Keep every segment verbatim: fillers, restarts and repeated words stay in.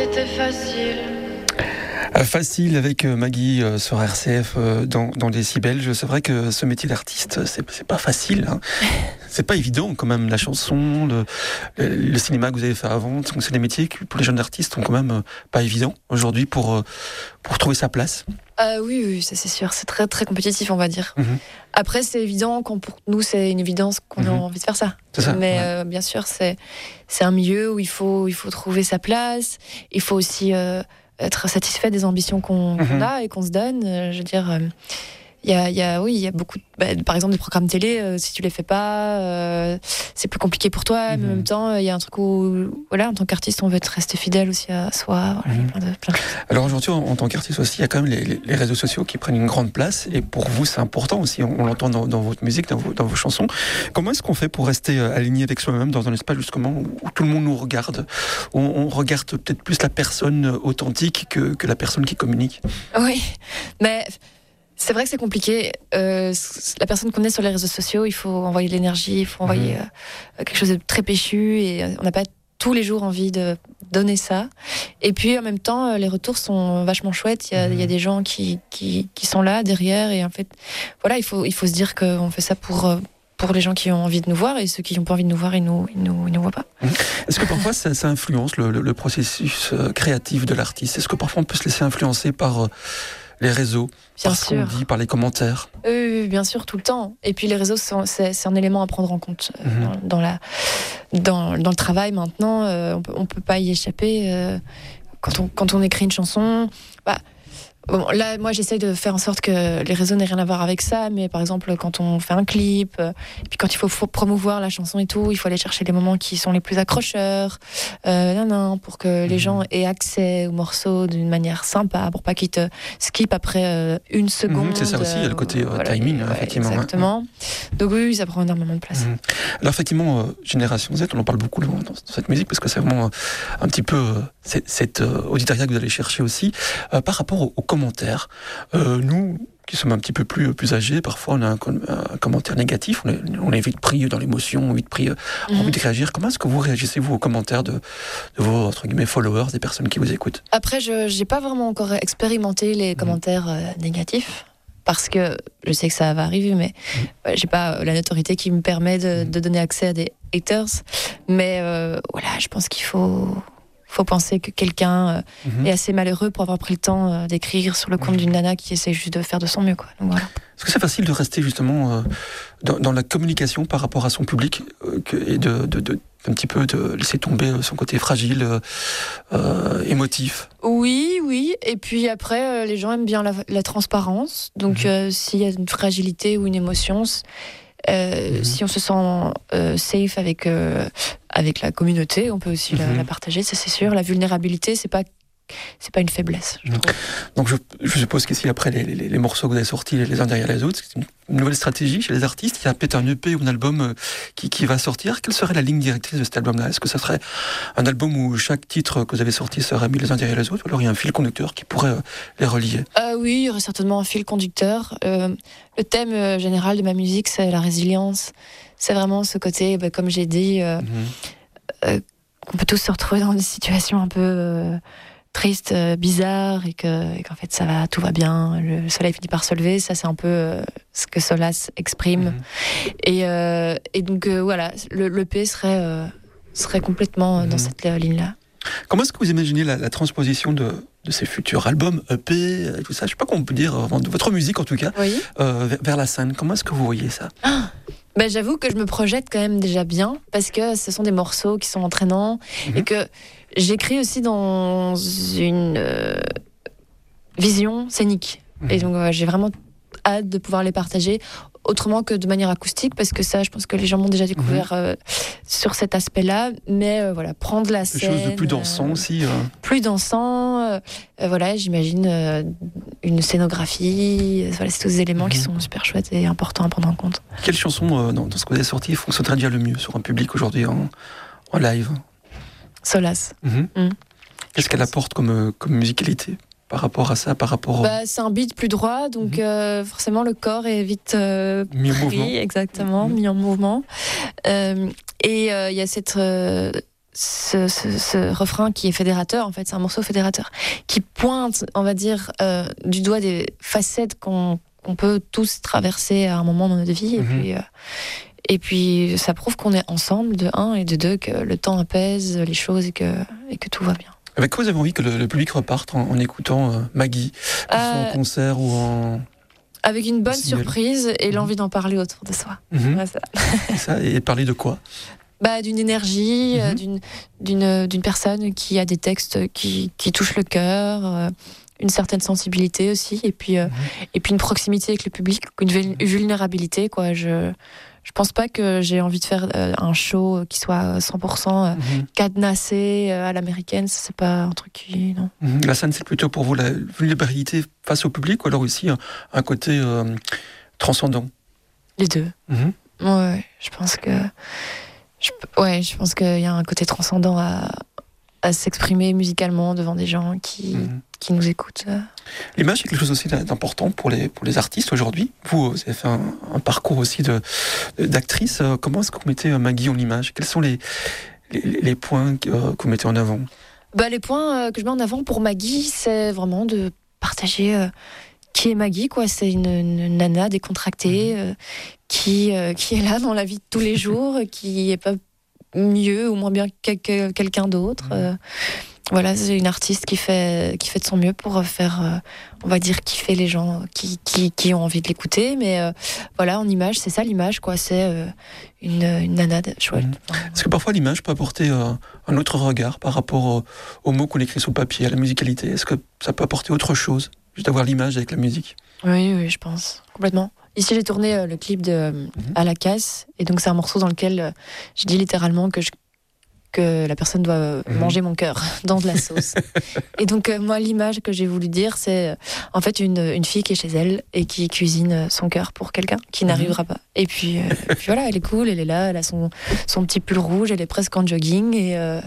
C'était facile. Euh, Facile avec euh, Maggie euh, sur R C F euh, dans, dans Décibel. C'est vrai que ce métier d'artiste, c'est, c'est pas facile. Hein. C'est pas évident quand même. La chanson, le, le, le cinéma que vous avez fait avant, donc c'est des métiers qui pour les jeunes artistes sont quand même euh, pas évidents aujourd'hui pour euh, pour trouver sa place. Euh, oui, oui, ça c'est sûr. C'est très très compétitif, on va dire. Mm-hmm. Après, c'est évident quand pour nous c'est une évidence qu'on mm-hmm. a envie de faire ça. C'est ça. Mais Ouais. euh, bien sûr, c'est c'est un milieu où il faut il faut trouver sa place. Il faut aussi euh, être satisfait des ambitions qu'on, mm-hmm. qu'on a et qu'on se donne. Euh, je veux dire, il euh, y a, y a, oui, il y a beaucoup, de, bah, par exemple, des programmes télé. Euh, si tu les fais pas, euh, c'est plus compliqué pour toi. Mm-hmm. Mais en même temps, il y a un truc où, voilà, en tant qu'artiste, on veut être rester fidèle aussi à soi. Voilà, mm-hmm. plein de, plein de choses. Alors aujourd'hui, en, en tant qu'artiste aussi, il y a quand même les, les, les réseaux sociaux qui prennent une grande place. Et pour vous, c'est important aussi. On, on l'entend dans, dans votre musique, dans vos, dans vos chansons. Comment est-ce qu'on fait pour rester aligné avec soi-même dans un espace justement où, où tout le monde nous regarde, où on, on regarde peut-être plus la personne authentique que, que la personne qui communique? Oui, mais c'est vrai que c'est compliqué. Euh, la personne qu'on est sur les réseaux sociaux, il faut envoyer de l'énergie, il faut envoyer mmh. euh, quelque chose de très péchu et on n'a pas tous les jours envie de donner ça. Et puis en même temps, les retours sont vachement chouettes. Il y a, mmh. il y a des gens qui, qui, qui sont là derrière et en fait, voilà, il faut, il faut se dire qu'on fait ça pour... pour les gens qui ont envie de nous voir et ceux qui n'ont pas envie de nous voir, ils ne nous, ils nous, ils nous voient pas. Est-ce que parfois ça, ça influence le, le, le processus créatif de l'artiste? Est-ce que parfois on peut se laisser influencer par les réseaux, bien par sûr. ce qu'on dit, par les commentaires? Oui, bien sûr, tout le temps. Et puis les réseaux, c'est, c'est un élément à prendre en compte mm-hmm. dans, dans, la, dans, dans le travail maintenant. Euh, on peut, on peut pas y échapper. Euh, quand, on, quand on écrit une chanson... Bah, Bon, là, moi, j'essaye de faire en sorte que les réseaux n'aient rien à voir avec ça, mais par exemple, quand on fait un clip, euh, et puis quand il faut, faut promouvoir la chanson et tout, il faut aller chercher les moments qui sont les plus accrocheurs, euh, non, non, pour que les gens aient accès au morceau d'une manière sympa, pour pas qu'ils te skippent après euh, une seconde. Mmh, c'est ça aussi, il y a le côté euh, voilà, timing, ouais, effectivement. Exactement. Ouais. Donc oui, ça prend énormément de place. Mmh. Alors effectivement, euh, Génération Z, on en parle beaucoup dans, dans cette musique, parce que c'est vraiment euh, un petit peu euh, cette, cette euh, auditoria que vous allez chercher aussi, euh, par rapport aux, aux commentaires. Euh, nous, qui sommes un petit peu plus, plus âgés, parfois on a un, un commentaire négatif, on est, on est vite pris dans l'émotion, on est vite pris, euh, mmh. envie de réagir. Comment est-ce que vous réagissez, vous, aux commentaires de, de vos, entre guillemets, followers, des personnes qui vous écoutent? Après, je n'ai pas vraiment encore expérimenté les mmh. commentaires euh, négatifs, parce que je sais que ça va arriver, mais mmh. ouais, j'ai pas la notoriété qui me permet de, de donner accès à des haters. Mais euh, voilà, je pense qu'il faut... faut penser que quelqu'un euh, mm-hmm. est assez malheureux pour avoir pris le temps euh, d'écrire sur le compte mm-hmm. d'une nana qui essaie juste de faire de son mieux, quoi. Donc, voilà. Est-ce que c'est facile de rester justement euh, dans, dans la communication par rapport à son public euh, que, et de, de, de un petit peu de laisser tomber son côté fragile, euh, euh, émotif? Oui, oui. Et puis après, euh, les gens aiment bien la, la transparence. Donc mm-hmm. euh, s'il y a une fragilité ou une émotion, euh, mm-hmm. si on se sent euh, safe avec euh, avec la communauté, on peut aussi mm-hmm. la, la partager, ça c'est sûr. La vulnérabilité, c'est pas c'est pas une faiblesse, je trouve. Donc je, je suppose qu'ici, après les, les, les morceaux que vous avez sortis les uns derrière les autres, c'est une nouvelle stratégie chez les artistes. Il y a peut-être un E P ou un album qui, qui va sortir. Quelle serait la ligne directrice de cet album-là? Est-ce que ça serait un album où chaque titre que vous avez sorti serait mis les uns derrière les autres, ou alors il y a un fil conducteur qui pourrait les relier? euh, Oui, il y aurait certainement un fil conducteur. Euh, le thème euh, général de ma musique, c'est la résilience. C'est vraiment ce côté, bah, comme j'ai dit, euh, mm-hmm. euh, qu'on peut tous se retrouver dans des situations un peu... Euh, triste, euh, bizarre, et, que, et qu'en fait ça va, tout va bien, le soleil finit par se lever. Ça c'est un peu euh, ce que Solace exprime. Mmh. Et, euh, et donc euh, voilà, le, l'E P serait, euh, serait complètement mmh. dans cette euh, ligne-là. Comment est-ce que vous imaginez la, la transposition de, de ces futurs albums, E P, et tout ça, je sais pas comment on peut dire, de votre musique en tout cas, oui. euh, vers, vers la scène? Comment est-ce que vous voyez ça? ah Ben, j'avoue que je me projette quand même déjà bien, parce que ce sont des morceaux qui sont entraînants, mmh. et que j'écris aussi dans une euh, vision scénique. Mmh. Et donc euh, j'ai vraiment hâte de pouvoir les partager autrement que de manière acoustique, parce que ça, je pense que les gens m'ont déjà découvert mmh. euh, sur cet aspect-là. Mais euh, voilà, prendre la scène... Quelque chose de plus dansant euh, aussi. Euh... Plus dansant. Euh, euh, voilà, j'imagine euh, une scénographie. Euh, voilà, c'est tous des éléments mmh. qui sont super chouettes et importants à prendre en compte. Quelle chanson euh, dans, dans ce que vous avez sorti fonctionnerait déjà le mieux sur un public aujourd'hui en, en live? Solace. Mmh. Mmh. Qu'est-ce qu'elle apporte comme, comme musicalité par rapport à ça, par rapport... Bah, c'est un beat plus droit, donc mmh. euh, forcément le corps est vite euh, mis en mouvement. Exactement, mmh. mis en mouvement. Euh, et il euh, y a cette, euh, ce, ce, ce refrain qui est fédérateur, en fait, c'est un morceau fédérateur, qui pointe, on va dire, euh, du doigt des facettes qu'on, qu'on peut tous traverser à un moment dans notre vie. Mm-hmm. Et puis, euh, et puis, ça prouve qu'on est ensemble, de un, et de deux, que le temps apaise les choses et que, et que tout va bien. Avec quoi vous avez envie que le, le public reparte en, en écoutant euh, Maggie, que ce soit euh, en concert ou en... Avec une bonne surprise et mmh. l'envie d'en parler autour de soi. Mmh. Ouais, ça. Et, ça, et parler de quoi? Bah, d'une énergie, mmh. euh, d'une, d'une, d'une personne qui a des textes qui, qui touchent le cœur, euh, une certaine sensibilité aussi, et puis, euh, mmh. et puis une proximité avec le public, une vulnérabilité, quoi. Je... Je pense pas que j'ai envie de faire euh, un show qui soit cent pour cent euh, mmh. cadenassé euh, à l'américaine. Ça, c'est pas un truc qui... Non. Mmh. La scène, c'est plutôt pour vous la vulnérabilité face au public ou alors aussi un, un côté euh, transcendant? Les deux. Mmh. Ouais, je pense que... Je, ouais, je pense qu'il y a un côté transcendant à, à s'exprimer musicalement devant des gens qui... Mmh. qui nous écoutent. L'image est quelque chose aussi d'important pour les, pour les artistes aujourd'hui. Vous, vous avez fait un, un parcours aussi de, d'actrice. Comment est-ce que vous mettez Maggie en image? Quels sont les, les, les points que, que vous mettez en avant? Bah, les points que je mets en avant pour Maggie, c'est vraiment de partager euh, qui est Maggie, quoi. C'est une, une nana décontractée euh, qui, euh, qui est là dans la vie de tous les jours, qui n'est pas mieux ou moins bien que, que quelqu'un d'autre. Euh, Voilà, c'est une artiste qui fait, qui fait de son mieux pour faire, euh, on va dire, kiffer les gens qui, qui, qui ont envie de l'écouter. Mais euh, voilà, en image, c'est ça l'image, quoi. C'est euh, une, une nana chouette. Mmh. Est-ce que parfois l'image peut apporter euh, un autre regard par rapport euh, aux mots qu'on écrit sur le papier, à la musicalité? Est-ce que ça peut apporter autre chose, juste avoir l'image avec la musique? Oui, oui, je pense, complètement. Ici, j'ai tourné euh, le clip de mmh. À la casse, et donc c'est un morceau dans lequel euh, je dis littéralement que je que la personne doit mmh. manger mon cœur dans de la sauce. Et donc, euh, moi, l'image que j'ai voulu dire, c'est euh, en fait une, une fille qui est chez elle et qui cuisine son cœur pour quelqu'un qui mmh. n'arrivera pas. Et puis, euh, et puis voilà, elle est cool, elle est là, elle a son, son petit pull rouge, elle est presque en jogging et, euh,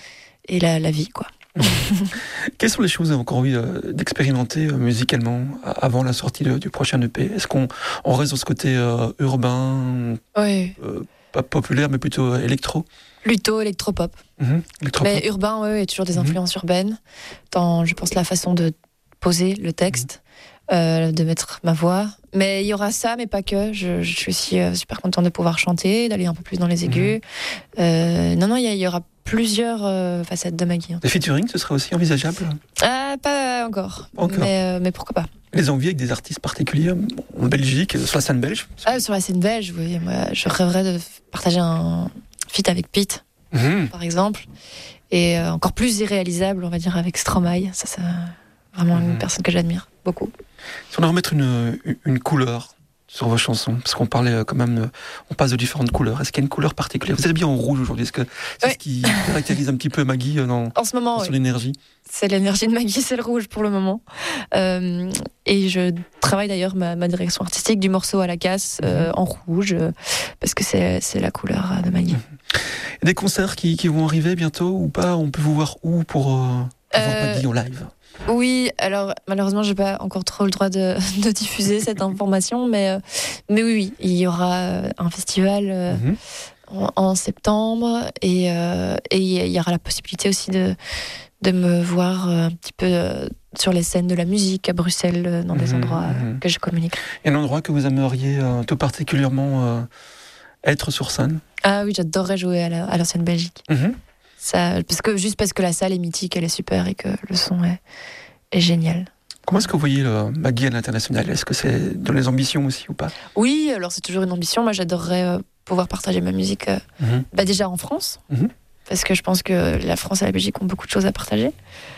et la, la vie, quoi. Quelles sont les choses que vous avez encore envie d'expérimenter euh, musicalement avant la sortie de, du prochain E P? Est-ce qu'on on reste dans ce côté euh, urbain, ouais. euh, pas populaire, mais plutôt euh, électro? Plutôt électropop. Mmh, électropop. Mais urbain, oui, il y a toujours des influences mmh. urbaines. Dans, je pense, la façon de poser le texte, mmh. euh, de mettre ma voix. Mais il y aura ça, mais pas que. Je, je suis aussi euh, super contente de pouvoir chanter, d'aller un peu plus dans les aigus. Mmh. Euh, non, non, il y, y aura plusieurs euh, facettes de Maggie. Des featuring, ce serait aussi envisageable? euh, Pas encore. encore. Mais, euh, mais pourquoi pas? Les envies avec des artistes particuliers en Belgique, sur la scène belge? Ah, sur la scène belge, oui. Moi, je rêverais de partager un feat avec Pete, mmh. par exemple, et euh, encore plus irréalisable, on va dire, avec Stromae. Ça, c'est vraiment mmh. une personne que j'admire beaucoup. Si on doit remettre une, une couleur sur vos chansons, parce qu'on parlait quand même, on passe de différentes couleurs. Est-ce qu'il y a une couleur particulière? Vous êtes bien en rouge aujourd'hui. Est-ce que c'est oui. ce qui caractérise un petit peu Maggie dans, en ce moment, sur oui. l'énergie? C'est l'énergie de Maggie, c'est le rouge pour le moment. Euh, et je travaille d'ailleurs ma, ma direction artistique du morceau à la casse euh, mmh. en rouge, euh, parce que c'est, c'est la couleur de Maggie. Mmh. Des concerts qui, qui vont arriver bientôt ou pas? On peut vous voir où pour, euh, pour euh, voir Maggie en live? Oui, alors malheureusement, j'ai pas encore trop le droit de, de diffuser cette information, mais, euh, mais oui, oui, il y aura un festival euh, mmh. en, en septembre et euh, et il y aura la possibilité aussi de de me voir un petit peu euh, sur les scènes de la musique à Bruxelles, dans des mmh. endroits euh, que je communique. Il y a un endroit que vous aimeriez euh, tout particulièrement euh, être sur scène? Ah oui, j'adorerais jouer à, la, à l'ancienne Belgique. Mmh. Ça, parce que, juste parce que la salle est mythique, elle est super et que le son est, est génial. Comment est-ce que vous voyez le Maggie à l'international? Est-ce que c'est dans les ambitions aussi ou pas? Oui, alors c'est toujours une ambition. Moi, j'adorerais euh, pouvoir partager ma musique euh, mmh. bah, déjà en France, mmh. parce que je pense que la France et la Belgique ont beaucoup de choses à partager.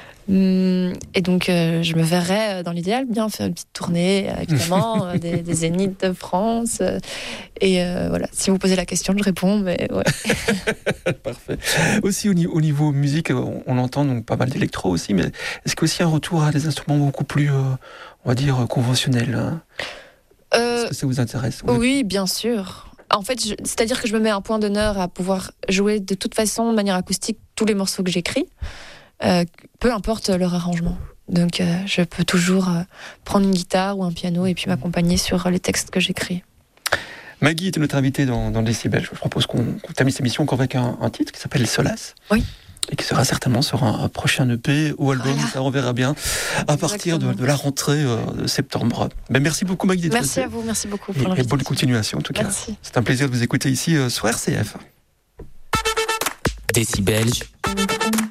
Et donc, euh, je me verrais, dans l'idéal, bien faire une petite tournée, évidemment, euh, des, des zéniths de France. Euh, et euh, voilà, si vous posez la question, je réponds, mais ouais. Parfait. Aussi, au, au niveau musique, on, on entend donc pas mal d'électro aussi, mais est-ce qu'il y a aussi un retour à des instruments beaucoup plus, euh, on va dire, conventionnels, hein? euh, Est-ce que ça vous intéresse? Vous oui, êtes... bien sûr. En fait, je, c'est-à-dire que je me mets un point d'honneur à pouvoir jouer de toute façon, de manière acoustique, tous les morceaux que j'écris. Euh, peu importe leur arrangement. Donc euh, je peux toujours euh, prendre une guitare ou un piano et puis m'accompagner sur les textes que j'écris. Maggie était notre invitée dans, dans Décibel. Je vous propose qu'on, qu'on termine cette émission encore avec un, un titre qui s'appelle Solace. Oui. Et qui sera certainement sur un, un prochain E P ou album, voilà. Ça on verra bien, à partir de, de la rentrée euh, de septembre. Ben, merci beaucoup Maggie d'être Merci passée. à vous, merci beaucoup pour et, l'invitation. Et bonne continuation en tout cas. Merci. C'est un plaisir de vous écouter ici euh, sur R C F. Décibel.